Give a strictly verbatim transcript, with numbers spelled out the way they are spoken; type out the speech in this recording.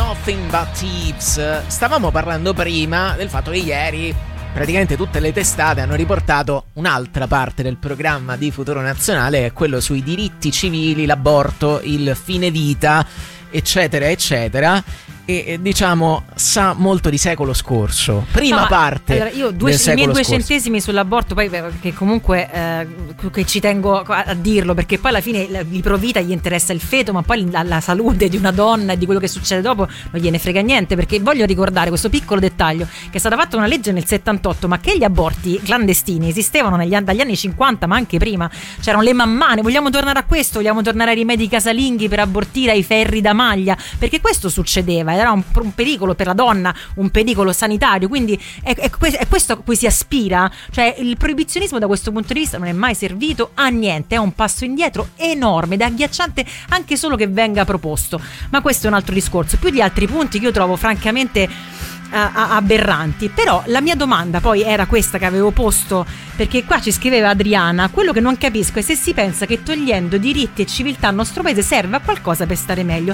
Nothing But Thieves. Stavamo parlando prima del fatto che ieri praticamente tutte le testate hanno riportato un'altra parte del programma di Futuro Nazionale, è quello sui diritti civili, l'aborto, il fine vita, eccetera eccetera, e diciamo sa molto di secolo scorso, prima no, parte allora io due, del i miei due scorso. centesimi sull'aborto, poi che comunque eh, che ci tengo a dirlo, perché poi alla fine i pro vita gli interessa il feto, ma poi la, la salute di una donna e di quello che succede dopo non gliene frega niente, perché voglio ricordare questo piccolo dettaglio, che è stata fatta una legge nel settantotto, ma che gli aborti clandestini esistevano negli, dagli anni cinquanta, ma anche prima. C'erano le mammane. Vogliamo tornare a questo? Vogliamo tornare ai rimedi casalinghi per abortire, ai ferri da maglia? Perché questo succedeva, era un, un pericolo per la donna, un pericolo sanitario, quindi è, è, è questo a cui si aspira. Cioè il proibizionismo da questo punto di vista non è mai servito a niente, è un passo indietro enorme, ed è agghiacciante anche solo che venga proposto, ma questo è un altro discorso. Più di altri punti che io trovo francamente aberranti. Però la mia domanda poi era questa che avevo posto, perché qua ci scriveva Adriana: quello che non capisco è se si pensa che togliendo diritti e civiltà al nostro paese serve a qualcosa per stare meglio.